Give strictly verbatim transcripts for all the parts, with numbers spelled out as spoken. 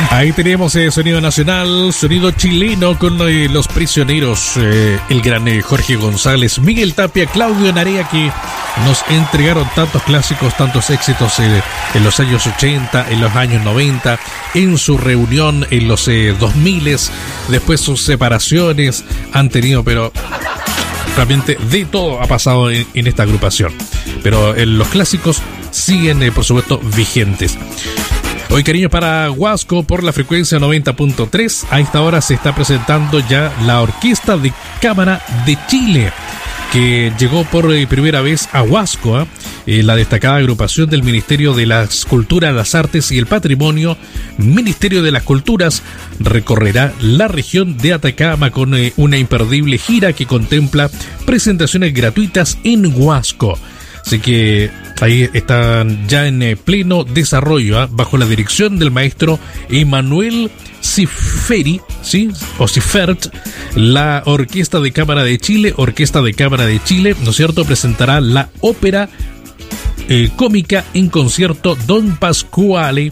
Ahí tenemos eh, sonido nacional, sonido chileno con eh, Los Prisioneros, eh, el gran eh, Jorge González, Miguel Tapia, Claudio Narea, que nos entregaron tantos clásicos, tantos éxitos eh, en los años ochenta, en los años noventa, en su reunión en los eh, dos mil, después sus separaciones han tenido, pero realmente de todo ha pasado en, en esta agrupación. Pero eh, los clásicos siguen, eh, por supuesto, vigentes. Hoy, cariño, para Huasco por la frecuencia noventa punto tres. A esta hora se está presentando ya la Orquesta de Cámara de Chile, que llegó por primera vez a Huasco, ¿eh? Eh, la destacada agrupación del Ministerio de las Culturas, las Artes y el Patrimonio, Ministerio de las Culturas, recorrerá la región de Atacama con eh, una imperdible gira que contempla presentaciones gratuitas en Huasco. Así que ahí están ya en eh, pleno desarrollo, ¿eh? bajo la dirección del maestro Emanuel Ciferi, ¿sí? o Cifert. La Orquesta de Cámara de Chile, Orquesta de Cámara de Chile, ¿no es cierto?, presentará la ópera eh, cómica en concierto Don Pasquale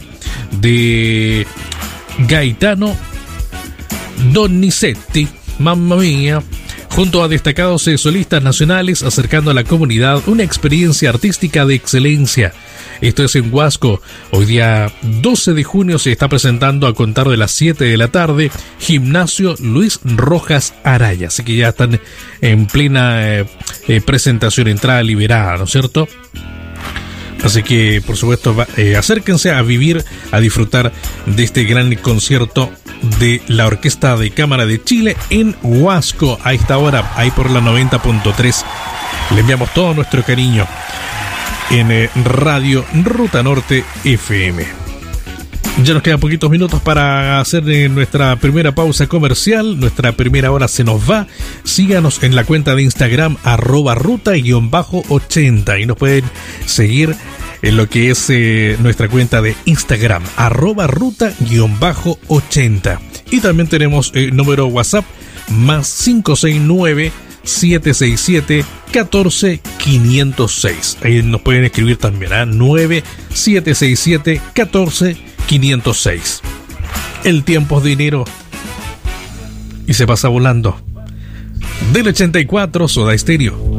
de Gaetano Donizetti, mamma mía, junto a destacados eh, solistas nacionales, acercando a la comunidad una experiencia artística de excelencia. Esto es en Huasco. Hoy día doce de junio se está presentando a contar de las siete de la tarde, Gimnasio Luis Rojas Araya. Así que ya están en plena eh, eh, presentación, entrada liberada, ¿no es cierto? Así que, por supuesto, va, eh, acérquense a vivir, a disfrutar de este gran concierto de la Orquesta de Cámara de Chile en Huasco a esta hora, ahí por la noventa punto tres. Le enviamos todo nuestro cariño en eh, Radio Ruta Norte F M. Ya nos quedan poquitos minutos para hacer eh, nuestra primera pausa comercial. Nuestra primera hora se nos va. Síganos en la cuenta de Instagram arroba ruta guión bajo ochenta y nos pueden seguir en lo que es eh, nuestra cuenta de Instagram arroba ruta guión bajo ochenta. Y también tenemos el eh, número WhatsApp más cinco seis nueve siete seis siete uno cuatro cinco cero seis. Ahí nos pueden escribir también a nueve siete seis siete uno cuatro cinco cero seis. El tiempo es dinero y se pasa volando. Del ochenta y cuatro, Soda Stereo.